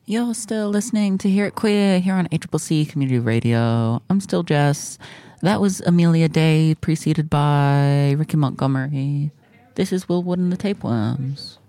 You're still listening to Hear It Queer here on ACCC Community Radio. I'm still Jess. That was Amelia Day, preceded by Ricky Montgomery. This is Will Wood and the Tapeworms.